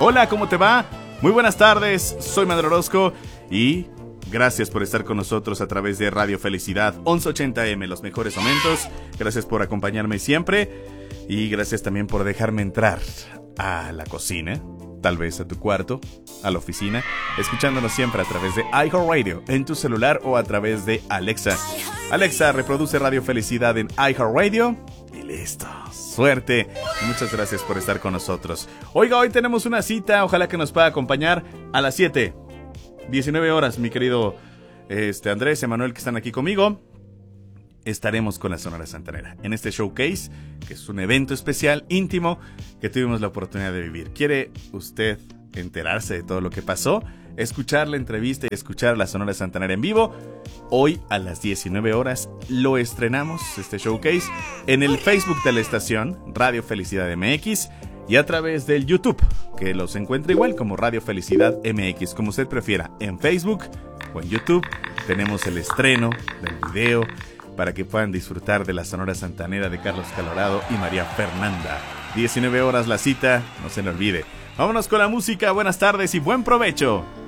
Hola, ¿cómo te va? Muy buenas tardes, soy Manuel Orozco y gracias por estar con nosotros a través de Radio Felicidad 1180M, los mejores momentos. Gracias por acompañarme siempre y gracias también por dejarme entrar a la cocina, tal vez a tu cuarto, a la oficina, escuchándonos siempre a través de iHeartRadio en tu celular o a través de Alexa. Alexa, reproduce Radio Felicidad en iHeartRadio y listo. Suerte y muchas gracias por estar con nosotros. Oiga, hoy tenemos una cita, ojalá que nos pueda acompañar a las 19 horas, mi querido Andrés, Emanuel, que están aquí conmigo. Estaremos con la Sonora Santanera en este showcase, que es un evento especial, íntimo, que tuvimos la oportunidad de vivir. ¿Quiere usted enterarse de todo lo que pasó? Escuchar la entrevista y escuchar la Sonora Santanera en vivo. Hoy a las 19 horas lo estrenamos, este showcase, en el Facebook de la estación Radio Felicidad MX y a través del YouTube, que los encuentra igual como Radio Felicidad MX, como usted prefiera, en Facebook o en YouTube. Tenemos el estreno del video para que puedan disfrutar de la Sonora Santanera de Carlos Colorado y María Fernanda. 19 horas la cita, no se le olvide. Vámonos con la música, buenas tardes y buen provecho.